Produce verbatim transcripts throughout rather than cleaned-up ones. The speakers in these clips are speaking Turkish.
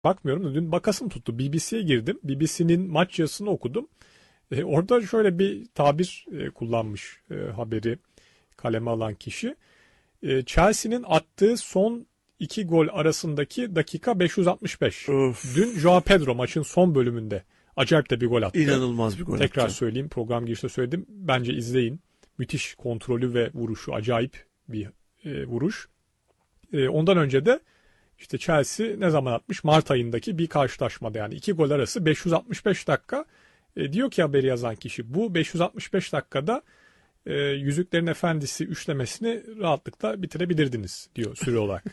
bakmıyorum da dün bakasım tuttu. B B C'ye girdim. B B C'nin maç yazısını okudum. E, orada şöyle bir tabir e, kullanmış e, haberi kaleme alan kişi. E, Chelsea'nin attığı son iki gol arasındaki dakika beş yüz altmış beş. Of. Dün Joao Pedro maçın son bölümünde acayip de bir gol attı. İnanılmaz bir gol attı. Tekrar söyleyeyim, program girişte söyledim. Bence izleyin. Müthiş kontrolü ve vuruşu, acayip bir e, vuruş. E, ondan önce de işte Chelsea ne zaman atmış? Mart ayındaki bir karşılaşmada, yani iki gol arası beş yüz altmış beş dakika. E, diyor ki haberi yazan kişi, bu beş yüz altmış beş dakikada e, Yüzüklerin Efendisi üçlemesini rahatlıkla bitirebilirdiniz diyor süre olarak.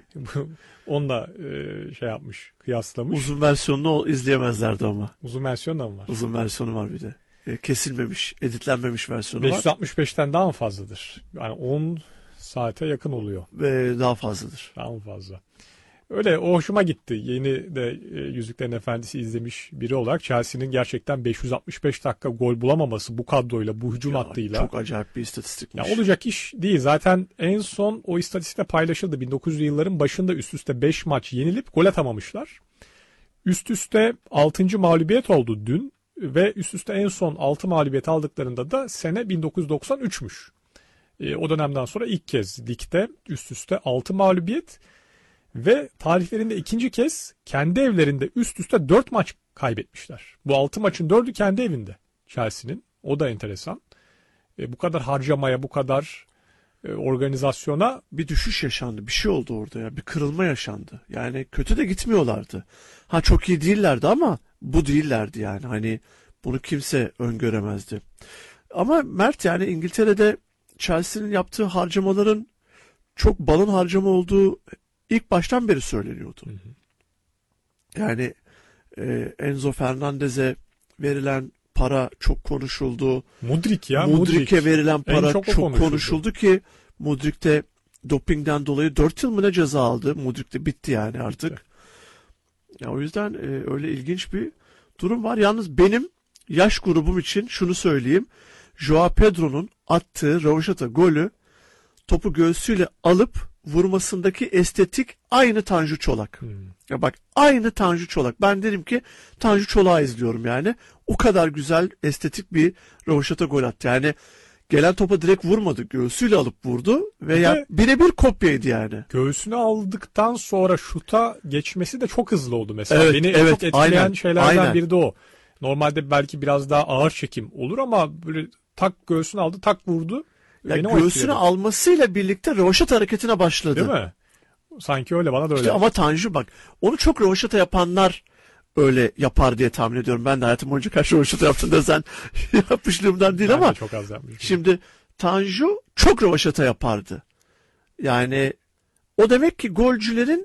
Onunla e, şey yapmış, kıyaslamış. Uzun versiyonunu izleyemezlerdi ama. Uzun versiyon da mı var? Uzun versiyonu var bir de. E, kesilmemiş, editlenmemiş versiyonu var. beş yüz altmış beşten daha mı fazladır? Yani on saate yakın oluyor. Ve daha fazladır. Daha mı fazla? Öyle, o hoşuma gitti. Yeni de e, Yüzüklerin Efendisi izlemiş biri olarak Chelsea'nin gerçekten beş yüz altmış beş dakika gol bulamaması bu kadroyla, bu hücum Ya, hattıyla. çok acayip bir istatistikmiş. Ya olacak iş değil. Zaten en son o istatistikle paylaşıldı. bin dokuz yüzlü yılların başında üst üste beş maç yenilip gol atamamışlar. Üst üste altıncı mağlubiyet oldu dün ve üst üste en son altı mağlubiyet aldıklarında da sene bin dokuz yüz doksan üçmüş. E, o dönemden sonra ilk kez ligde üst üste altı mağlubiyet ve tarihlerinde ikinci kez kendi evlerinde üst üste dört maç kaybetmişler. Bu altı maçın dördü kendi evinde Chelsea'nin. O da enteresan. E, bu kadar harcamaya, bu kadar e, organizasyona bir düşüş yaşandı. Bir şey oldu orada ya. Bir kırılma yaşandı. Yani kötü de gitmiyorlardı. Ha, çok iyi değillerdi ama bu değillerdi yani. Hani bunu kimse öngöremezdi. Ama Mert, yani İngiltere'de Chelsea'nin yaptığı harcamaların çok balon harcama olduğu ilk baştan beri söyleniyordu. Hı hı. Yani e, Enzo Fernandez'e verilen para çok konuşuldu. Mudrik ya. Mudrik'e Mudrik. verilen para çok, çok konuşuldu. konuşuldu ki Mudrik de dopingden dolayı dört yıl mı ne ceza aldı. Mudrik de bitti yani artık. Bitti. Ya, o yüzden e, öyle ilginç bir durum var. Yalnız benim yaş grubum için şunu söyleyeyim. Joao Pedro'nun attığı rövaşata golü, topu göğsüyle alıp vurmasındaki estetik aynı Tanju Çolak. Hmm. Ya bak, aynı Tanju Çolak. Ben derim ki Tanju Çolak'ı izliyorum yani. O kadar güzel, estetik bir rövaşata gol attı. Yani gelen topa direkt vurmadı. Göğsüyle alıp vurdu veya birebir kopyaydı yani. Göğsünü aldıktan sonra şuta geçmesi de çok hızlı oldu mesela. Evet, Beni evet, çok etkileyen aynen, şeylerden aynen. biri de o. Normalde belki biraz daha ağır çekim olur ama böyle tak göğsünü aldı, tak vurdu. Ya, göğsünü almasıyla birlikte rövaşata hareketine başladı. Değil mi? Sanki öyle, bana da öyle. İşte ama Tanju bak, onu çok rövaşata yapanlar öyle yapar diye tahmin ediyorum. Ben de hayatım boyunca kaç rövaşata yaptım da sen yapmışlığımdan değil, ben ama. Ben de çok az yapmışım. Şimdi Tanju çok rövaşata yapardı. Yani o demek ki golcülerin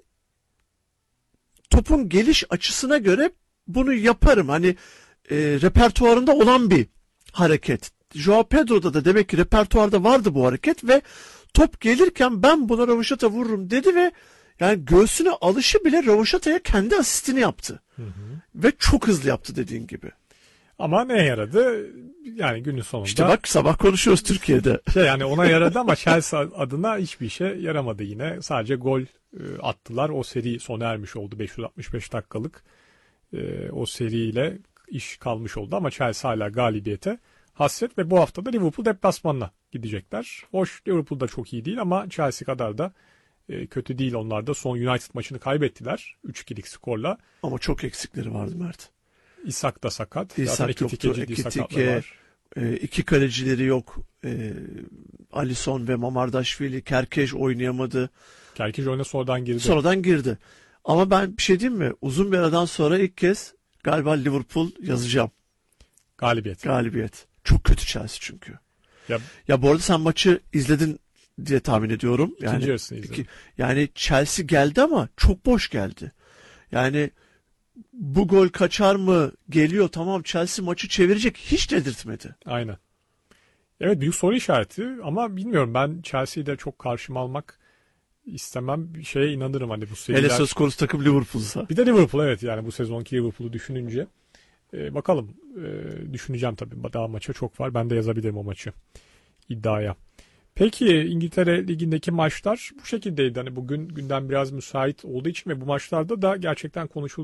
topun geliş açısına göre bunu yaparım. Hani e, repertuarında olan bir hareket. Joao Pedro'da da demek ki repertuarda vardı bu hareket ve top gelirken ben buna rövaşata vururum dedi ve yani göğsüne alışı bile rövaşataya kendi asistini yaptı. Hı hı. Ve çok hızlı yaptı dediğin gibi. Ama ne yaradı? Yani günün sonunda. İşte bak, sabah konuşuyoruz Türkiye'de. Şey, yani ona yaradı ama Chelsea adına hiçbir işe yaramadı yine. Sadece gol e, attılar. O seri sona ermiş oldu. beş yüz altmış beş dakikalık e, o seriyle iş kalmış oldu ama Chelsea hala galibiyete hasret ve bu hafta da Liverpool deplasmanına gidecekler. Hoş, Liverpool da çok iyi değil ama Chelsea kadar da e, kötü değil onlar da. Son United maçını kaybettiler üç ikilik skorla. Ama çok eksikleri vardı Mert. İshak da sakat. İshak yoktu. Ekitike, e, iki kalecileri yok. E, Alisson ve Mamardaşvili, Kerkeş oynayamadı. Kerkeş oyuna sonradan girdi. Sonradan girdi. Ama ben bir şey diyeyim mi? Uzun bir aradan sonra ilk kez galiba Liverpool yazacağım. Galibiyet. Galibiyet. Çok kötü Chelsea çünkü. Ya, ya bu arada sen maçı izledin diye tahmin ediyorum. İkinci yani, yarısını izledim. Iki, yani Chelsea geldi ama çok boş geldi. Yani bu gol kaçar mı? Geliyor, tamam, Chelsea maçı çevirecek, hiç dedirtmedi. Aynen. Evet, büyük soru işareti ama bilmiyorum, ben Chelsea'yi de çok karşıma almak istemem. Bir şeye inanırım hani bu seriler. Hele söz konusu takım Liverpool'sa. Bir de Liverpool, evet, yani bu sezonki Liverpool'u düşününce. Ee, bakalım. Ee, düşüneceğim tabii. Daha maça çok var. Ben de yazabilirim o maçı iddiaya. Peki İngiltere Ligi'ndeki maçlar bu şekildeydi. Hani bugün gündem biraz müsait olduğu için ve bu maçlarda da gerçekten konuşulacak